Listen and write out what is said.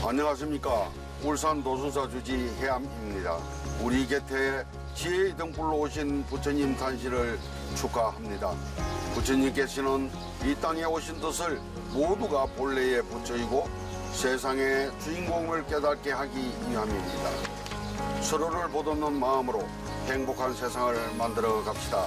안녕하십니까. 울산 도순사 주지 해암입니다. 우리 곁에 지혜의 등불로 오신 부처님 탄신을 축하합니다. 부처님께서는 이 땅에 오신 뜻을 모두가 본래의 부처이고 세상의 주인공을 깨닫게 하기 위함입니다. 서로를 보듬는 마음으로 행복한 세상을 만들어 갑시다.